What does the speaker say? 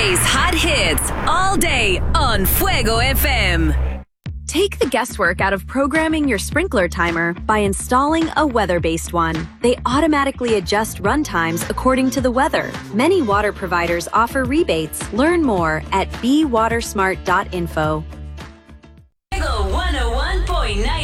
Today's hot hits all day on Fuego FM. Take the guesswork out of programming your sprinkler timer by installing a weather-based one. They automatically adjust run times according to the weather. Many water providers offer rebates. Learn more at bewatersmart.info. Fuego 101.9